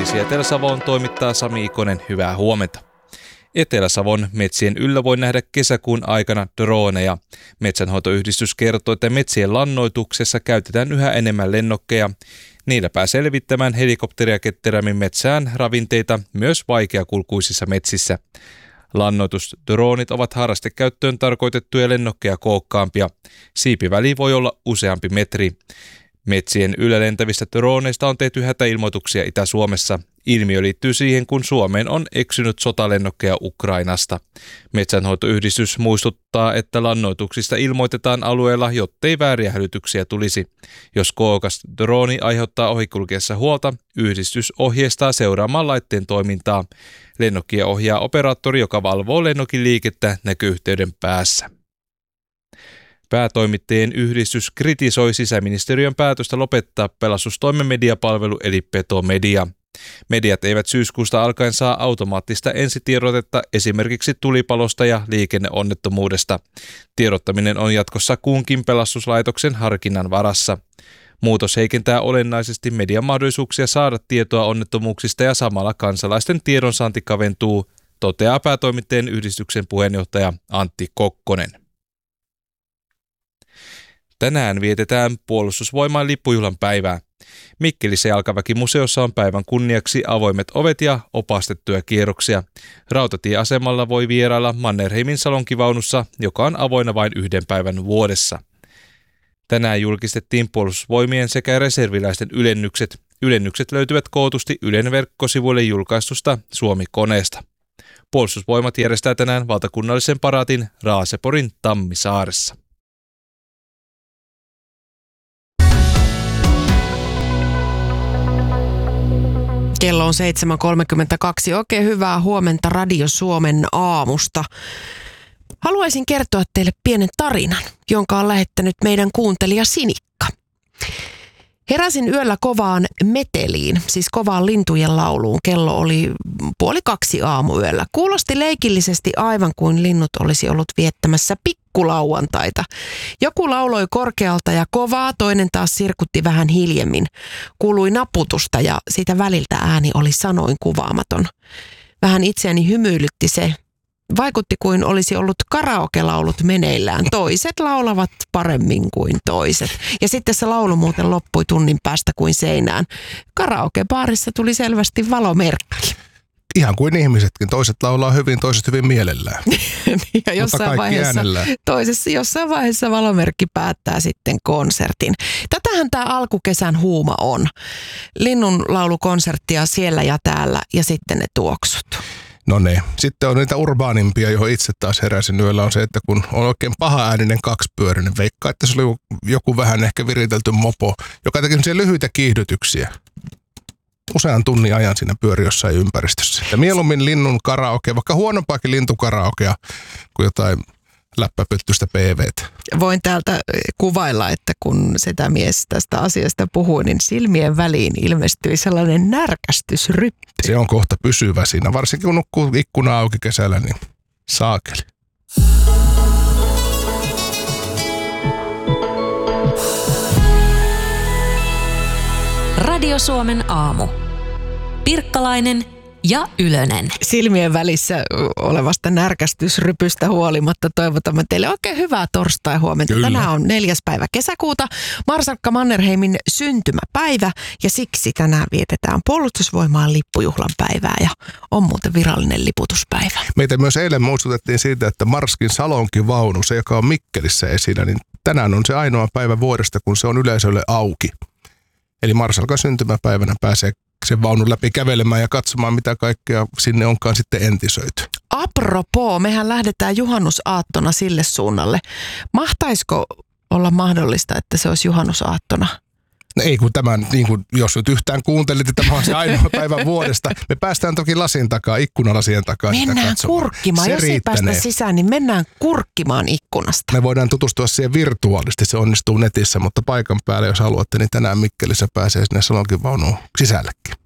Uutisia Etelä-Savoon toimittaa Sami Ikonen, hyvää huomenta. Etelä-Savon metsien yllä voi nähdä kesäkuun aikana droneja. Metsänhoitoyhdistys kertoo, että metsien lannoituksessa käytetään yhä enemmän lennokkeja. Niillä pääsee levittämään helikopteria ketterämmin metsään ravinteita myös vaikeakulkuisissa metsissä. Lannoitusdroonit ovat harrastekäyttöön tarkoitettuja lennokkeja kookkaampia. Siipiväli voi olla useampi metri. Metsien yllä lentävistä droneista on tehty hätäilmoituksia Itä-Suomessa. Ilmiö liittyy siihen, kun Suomeen on eksynyt sotalennokkeja Ukrainasta. Metsänhoitoyhdistys muistuttaa, että lannoituksista ilmoitetaan alueella, jottei vääriä hälytyksiä tulisi. Jos kookas drooni aiheuttaa ohikulkiessa huolta, yhdistys ohjeistaa seuraamaan laitteen toimintaa. Lennokkia ohjaa operaattori, joka valvoo lennokin liikettä näköyhteyden päässä. Päätoimittajien yhdistys kritisoi sisäministeriön päätöstä lopettaa pelastustoimen mediapalvelu eli Petomedia. Mediat eivät syyskuusta alkaen saa automaattista ensitiedotetta esimerkiksi tulipalosta ja liikenneonnettomuudesta. Tiedottaminen on jatkossa kunkin pelastuslaitoksen harkinnan varassa. Muutos heikentää olennaisesti median mahdollisuuksia saada tietoa onnettomuuksista ja samalla kansalaisten tiedonsaanti kaventuu, toteaa päätoimittajien yhdistyksen puheenjohtaja Antti Kokkonen. Tänään vietetään Puolustusvoimain lippujuhlan päivää. Mikkelissä Jalkaväkimuseossa on päivän kunniaksi avoimet ovet ja opastettuja kierroksia. Rautatieasemalla voi vierailla Mannerheimin salonkivaunussa, joka on avoinna vain 1 päivän vuodessa. Tänään julkistettiin Puolustusvoimien sekä reserviläisten ylennykset. Ylennykset löytyvät kootusti Ylen verkkosivuille julkaistusta Suomi-koneesta. Puolustusvoimat järjestää tänään valtakunnallisen paraatin Raaseporin Tammisaaressa. Kello on 7.32. Oikein hyvää huomenta Radio Suomen aamusta. Haluaisin kertoa teille pienen tarinan, jonka on lähettänyt meidän kuuntelija Sinikka. Heräsin yöllä kovaan meteliin, siis kovaan lintujen lauluun. Kello oli 1:30 aamuyöllä. Kuulosti leikillisesti aivan kuin linnut olisi ollut viettämässä pikkulauantaita. Joku lauloi korkealta ja kovaa, toinen taas sirkutti vähän hiljemmin. Kuului naputusta ja siitä väliltä ääni oli sanoin kuvaamaton. Vähän itseäni hymyilytti se. Vaikutti kuin olisi ollut karaoke-laulut meneillään. Toiset laulavat paremmin kuin toiset. Ja sitten se laulu muuten loppui tunnin päästä kuin seinään. Karaokebaarissa tuli selvästi valomerkki. Ihan kuin ihmisetkin. Toiset laulaa hyvin, toiset hyvin mielellään. Ja jossain vaiheessa valomerkki päättää sitten konsertin. Tätähän tämä alkukesän huuma on. Linnunlaulukonserttia siellä ja täällä ja sitten ne tuoksut. No ne. Sitten on niitä urbaanimpia, johon itse taas heräsin yöllä, on se, että kun on oikein paha-ääninen kaksipyörinen, veikkaa, että se oli joku vähän ehkä viritelty mopo, joka teki sellaisia lyhyitä kiihdytyksiä. Usean tunnin ajan siinä pyöri jossain ympäristössä. Ja mieluummin linnun karaoke, vaikka huonompaakin lintukaraokea kuin jotain läppäpyttystä PV:tä. Voin täältä kuvailla, että kun sitä mies tästä asiasta puhui, niin silmien väliin ilmestyi sellainen närkästysryppy. Se on kohta pysyvä siinä, varsinkin kun nukkuu ikkuna auki kesällä, niin saakeli. Radio Suomen aamu. Pirkkalainen ja Ylönen. Silmien välissä olevasta närkästysrypystä huolimatta toivotamme teille oikein hyvää torstai-huomenta. Kyllä. Tänään on 4. päivä kesäkuuta, Marsalkka Mannerheimin syntymäpäivä ja siksi tänään vietetään Puolustusvoimaan lippujuhlan päivää ja on muuten virallinen liputuspäivä. Meitä myös eilen muistutettiin siitä, että Marskin salonkivaunu, se joka on Mikkelissä esillä, niin tänään on se ainoa päivä vuodesta, kun se on yleisölle auki. Eli Marsalkan syntymäpäivänä pääsee sen vaunun läpi kävelemään ja katsomaan, mitä kaikkea sinne onkaan sitten entisöity. Apropos, mehän lähdetään juhannusaattona sille suunnalle. Mahtaisiko olla mahdollista, että se olisi juhannusaattona? No ei, kun tämän, niin kuin, jos nyt yhtään kuuntelit, että tämä on se ainoa päivä vuodesta. Me päästään toki lasin takaa, ikkunalasien takaa. Mennään kurkkimaan. Se jos ei päästä sisään, niin mennään kurkkimaan ikkunasta. Me voidaan tutustua siihen virtuaalisesti, se onnistuu netissä, mutta paikan päällä, jos haluatte, niin tänään Mikkelissä pääsee sinne salonkinvaunuun sisällekin.